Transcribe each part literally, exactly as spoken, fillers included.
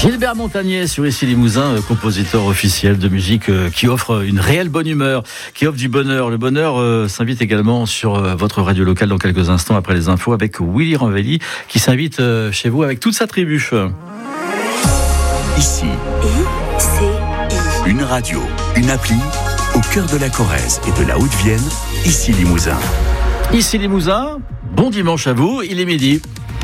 Gilbert Montagnier sur Ici Limousin, compositeur officiel de musique qui offre une réelle bonne humeur, qui offre du bonheur. Le bonheur euh, s'invite également sur euh, votre radio locale dans quelques instants après les infos avec Willy Ranvelli qui s'invite euh, chez vous avec toute sa tribu. Ici, I, C, I. Une radio, une appli au cœur de la Corrèze et de la Haute-Vienne, Ici Limousin. Ici Limousin, bon dimanche à vous, il est midi.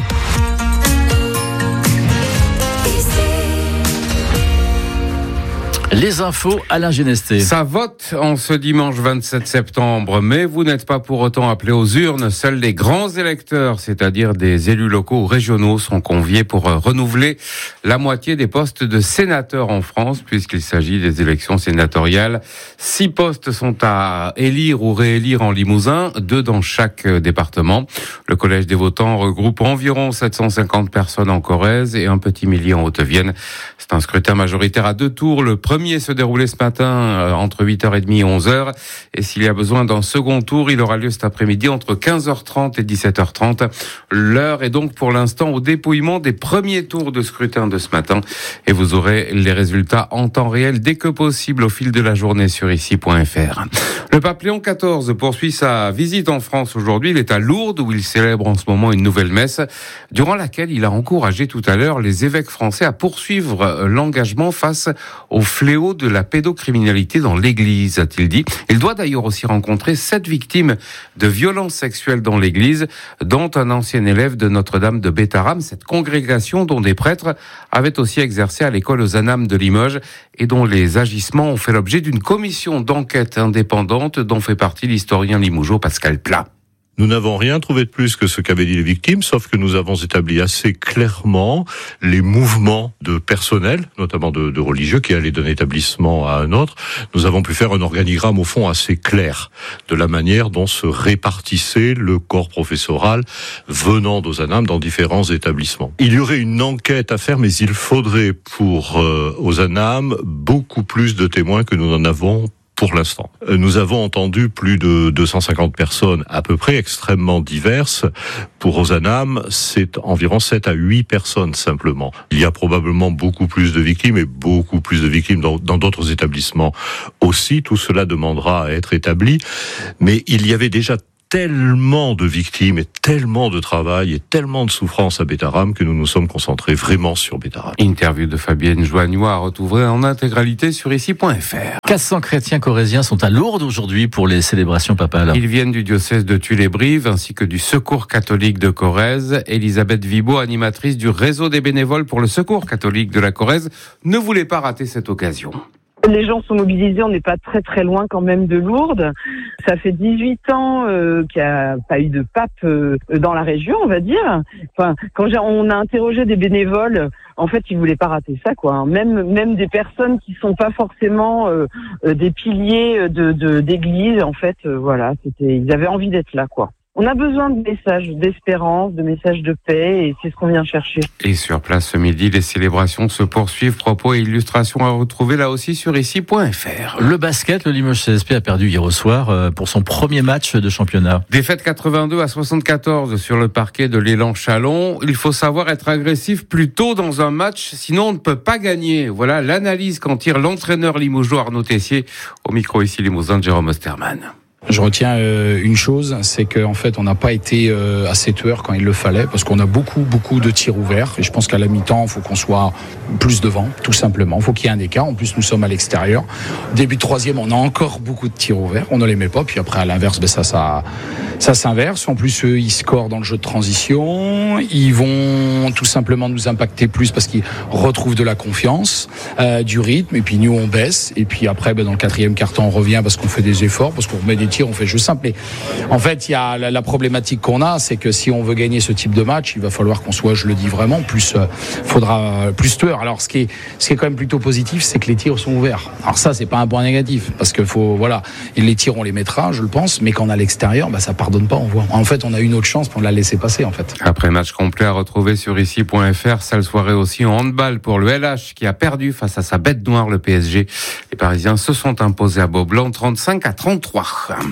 Les infos, Alain Genesté. Ça vote en ce dimanche vingt-sept septembre, mais vous n'êtes pas pour autant appelés aux urnes. Seuls les grands électeurs, c'est-à-dire des élus locaux ou régionaux, sont conviés pour renouveler la moitié des postes de sénateurs en France, puisqu'il s'agit des élections sénatoriales. Six postes sont à élire ou réélire en Limousin, deux dans chaque département. Le collège des votants regroupe environ sept cent cinquante personnes en Corrèze et un petit millier en Haute-Vienne. C'est un scrutin majoritaire à deux tours. Le premier Le premier se déroulait ce matin euh, entre huit heures trente et onze heures. Et s'il y a besoin d'un second tour, il aura lieu cet après-midi entre quinze heures trente et dix-sept heures trente. L'heure est donc pour l'instant au dépouillement des premiers tours de scrutin de ce matin. Et vous aurez les résultats en temps réel dès que possible au fil de la journée sur ici point f r. Le pape Léon quatorze poursuit sa visite en France aujourd'hui. Il est à Lourdes où il célèbre en ce moment une nouvelle messe durant laquelle il a encouragé tout à l'heure les évêques français à poursuivre l'engagement face au fléau de la pédocriminalité dans l'église, a-t-il dit. Il doit d'ailleurs aussi rencontrer sept victimes de violences sexuelles dans l'église, dont un ancien élève de Notre-Dame de Bétharram, cette congrégation dont des prêtres avaient aussi exercé à l'école aux Anames de Limoges et dont les agissements ont fait l'objet d'une commission d'enquête indépendante dont fait partie l'historien limougeot Pascal Plat. Nous n'avons rien trouvé de plus que ce qu'avaient dit les victimes, sauf que nous avons établi assez clairement les mouvements de personnel, notamment de, de religieux, qui allaient d'un établissement à un autre. Nous avons pu faire un organigramme, au fond, assez clair de la manière dont se répartissait le corps professoral venant d'Ozanam dans différents établissements. Il y aurait une enquête à faire, mais il faudrait pour euh, Ozanam beaucoup plus de témoins que nous n'en avons pour l'instant. Nous avons entendu plus de deux cent cinquante personnes, à peu près extrêmement diverses. Pour Ozanam, c'est environ sept à huit personnes simplement. Il y a probablement beaucoup plus de victimes et beaucoup plus de victimes dans, dans d'autres établissements aussi. Tout cela demandera à être établi. Mais il y avait déjà tellement de victimes et tellement de travail et tellement de souffrance à Bétharram que nous nous sommes concentrés vraiment sur Bétharram. Interview de Fabienne Joagnois à retrouver en intégralité sur ici point f r. quatre cents chrétiens corréziens sont à Lourdes aujourd'hui pour les célébrations papales. Ils viennent du diocèse de Tulle-et-Brive ainsi que du Secours catholique de Corrèze. Elisabeth Vibo, animatrice du réseau des bénévoles pour le Secours catholique de la Corrèze, ne voulait pas rater cette occasion. Les gens sont mobilisés, on n'est pas très très loin quand même de Lourdes. Ça fait dix-huit ans euh, qu'il n'y a pas eu de pape euh, dans la région, on va dire. Enfin, quand j'ai, on a interrogé des bénévoles, en fait, ils voulaient pas rater ça, quoi. Même même des personnes qui sont pas forcément euh, des piliers de, de d'église, en fait, euh, voilà, c'était, ils avaient envie d'être là, quoi. On a besoin de messages d'espérance, de messages de paix, et c'est ce qu'on vient chercher. Et sur place ce midi, les célébrations se poursuivent. Propos et illustrations à retrouver là aussi sur ici point f r. Le basket, le Limoges C S P a perdu hier soir pour son premier match de championnat. Défaite quatre-vingt-deux à soixante-quatorze sur le parquet de l'Élan Chalon. Il faut savoir être agressif plus tôt dans un match, sinon on ne peut pas gagner. Voilà l'analyse qu'en tire l'entraîneur limougeois Arnaud Tessier au micro ici Limousin de Jérôme Osterman. Je retiens euh, une chose, c'est qu'en fait on n'a pas été euh, assez tueur quand il le fallait, parce qu'on a beaucoup beaucoup de tirs ouverts, et je pense qu'à la mi-temps il faut qu'on soit plus devant, tout simplement. Il faut qu'il y ait un écart, en plus nous sommes à l'extérieur. Début de troisième, on a encore beaucoup de tirs ouverts, on ne les met pas, puis après à l'inverse, ben ça, ça, ça s'inverse. En plus eux, ils scorent dans le jeu de transition, ils vont tout simplement nous impacter plus parce qu'ils retrouvent de la confiance, euh, du rythme, et puis nous on baisse, et puis après ben, dans le quatrième quart-temps on revient parce qu'on fait des efforts, parce qu'on remet des tirs, on fait jeu simple. Et en fait, il y a la, la problématique qu'on a, c'est que si on veut gagner ce type de match, il va falloir qu'on soit, je le dis vraiment, plus euh, faudra plus tueur. Alors, ce qui est, ce qui est quand même plutôt positif, c'est que les tirs sont ouverts. Alors ça, c'est pas un point négatif, parce que faut, voilà, et les tirs on les mettra, je le pense, mais quand on a l'extérieur, bah ça pardonne pas. On voit. En fait, on a une autre chance pour la laisser passer, en fait. Après match complet à retrouver sur ici point f r, sale soirée aussi en handball pour le L H qui a perdu face à sa bête noire, le P S G. Les Parisiens se sont imposés à Beaublanc trente-cinq à trente-trois.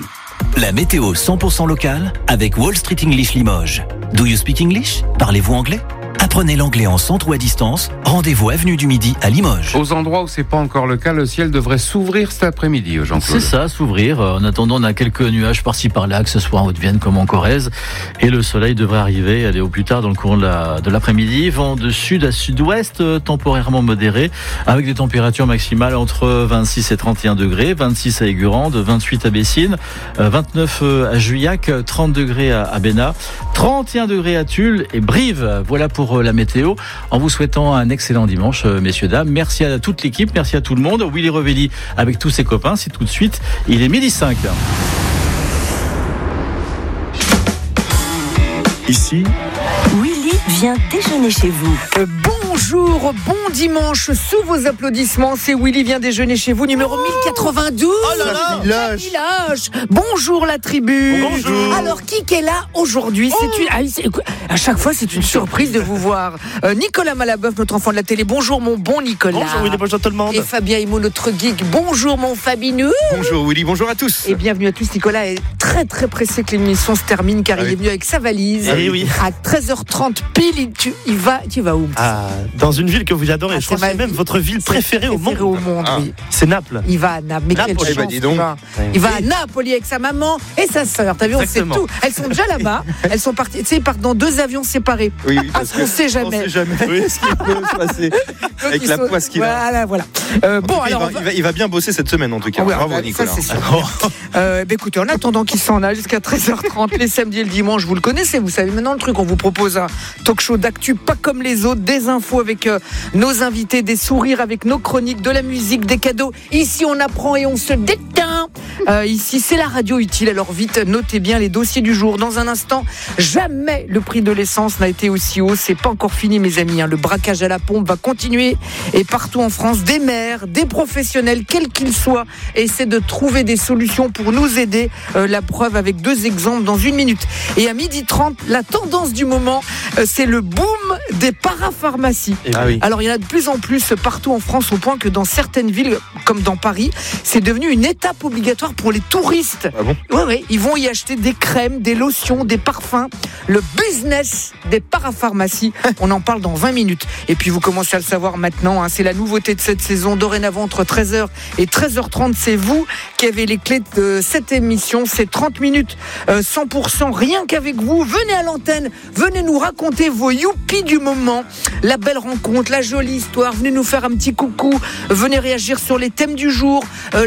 La météo cent pour cent locale avec Wall Street English Limoges. Do you speak English? Parlez-vous anglais? Apprenez l'anglais en centre ou à distance. Rendez-vous avenue du Midi à Limoges. Aux endroits où c'est pas encore le cas, le ciel devrait s'ouvrir cet après-midi, Jean-Claude. C'est ça, s'ouvrir. En attendant, on a quelques nuages par-ci par-là, que ce soit en Haute-Vienne comme en Corrèze. Et le soleil devrait arriver, aller au plus tard dans le courant de, la, de l'après-midi. Vent de sud à sud-ouest, temporairement modéré, avec des températures maximales entre vingt-six et trente et un degrés. vingt-six à Aigurande, vingt-huit à Bessines, vingt-neuf à Juillac, trente degrés à Bénat, trente et un degrés à Tulle et Brive. Voilà pour la météo. En vous souhaitant un excellent dimanche, messieurs, dames. Merci à toute l'équipe, merci à tout le monde. Willy Revelli avec tous ses copains. C'est tout de suite. Il est midi cinq. Ici, Willy vient déjeuner chez vous. Euh, bonjour, bon dimanche, sous vos applaudissements, c'est Willy vient déjeuner chez vous, numéro mille quatre-vingt-douze. Oh là là, la village. Bonjour la tribu. Bonjour. Alors qui est là aujourd'hui? Oh. C'est une... ah, c'est... À chaque fois, c'est une surprise de vous voir. Euh, Nicolas Malabeuf, notre enfant de la télé. Bonjour mon bon Nicolas. Bonjour Willy, bonjour tout le monde. Et Fabien Himo, notre geek. Bonjour mon Fabinou. Bonjour Willy, bonjour à tous. Et bienvenue à tous. Nicolas est très très pressé que l'émission se termine car ah il oui. est venu avec sa valise. Eh oui. À treize heures trente pile, il, tu, il va, tu vas où? Ah, dans une ville que vous adorez. Ah, je crois que c'est même votre ville préférée, préférée au au monde. monde Ah. oui. C'est Naples. Il va à Naples. Mais Naples, quelle bah, chance, dis donc. il va, il va à Napoli avec sa maman et sa sœur. T'as vu, on sait tout. Elles sont déjà là-bas. Elles sont parties. Tu sais, ils partent dans deux avions séparés. Oui, oui, parce qu'on sait jamais. On sait jamais oui, ce qui peut se passer avec la sont... poisse qu'il a. Voilà, voilà. Euh, bon, cas, alors il va, va... il, va, il va bien bosser cette semaine en tout cas. Ah, ouais, bravo bah, Nicolas. Ça, c'est sûr. euh, bah, écoutez, en attendant qu'il s'en aille jusqu'à treize heures trente les samedis et le dimanche, vous le connaissez, vous savez maintenant le truc. On vous propose un talk show d'actu pas comme les autres, des infos avec euh, nos invités, des sourires avec nos chroniques, de la musique, des cadeaux. Ici, on apprend et on se détend. Euh, ici, c'est la radio utile. Alors vite, notez bien les dossiers du jour. Dans un instant, jamais le prix de l'essence n'a été aussi haut. C'est pas encore fini, mes amis. Hein. Le braquage à la pompe va continuer. Et partout en France, des maires, des professionnels, quels qu'ils soient, essaient de trouver des solutions pour nous aider. Euh, la preuve avec deux exemples dans une minute. Et à midi trente, la tendance du moment, euh, c'est le boom des parapharmacies. Ah oui. Alors, il y en a de plus en plus partout en France, au point que dans certaines villes, comme dans Paris, c'est devenu une étape obligatoire pour les touristes. Ah bon ? Ouais, ouais, ils vont y acheter des crèmes, des lotions, des parfums. Le business des parapharmacies, on en parle dans vingt minutes. Et puis vous commencez à le savoir maintenant, hein, c'est la nouveauté de cette saison. Dorénavant, entre treize heures et treize heures trente, c'est vous qui avez les clés de cette émission. C'est trente minutes, euh, cent pour cent rien qu'avec vous. Venez à l'antenne, venez nous raconter vos youpies du moment, la belle rencontre, la jolie histoire. Venez nous faire un petit coucou, venez réagir sur les thèmes du jour. Euh,